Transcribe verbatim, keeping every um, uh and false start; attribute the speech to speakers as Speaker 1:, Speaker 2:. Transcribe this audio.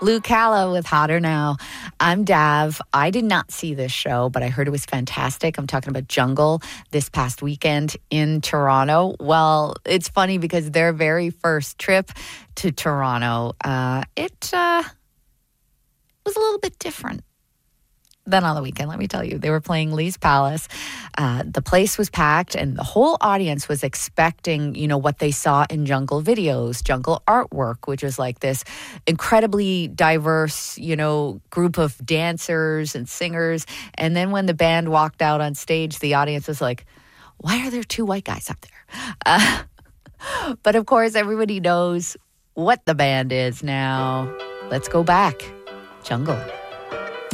Speaker 1: Lou Calla with Hotter Now. I'm Dav. I did not see this show, but I heard it was fantastic. I'm talking about Jungle this past weekend in Toronto. Well, it's funny because their very first trip to Toronto, uh, it uh, was a little bit different than on the weekend, let me tell you. They were playing Lee's Palace. Uh, the place was packed, and the whole audience was expecting, you know, what they saw in Jungle videos, Jungle artwork, which was like this incredibly diverse, you know, group of dancers and singers. And then when the band walked out on stage, the audience was like, why are there two white guys up there? Uh, but of course, everybody knows what the band is now. Let's go back. Jungle.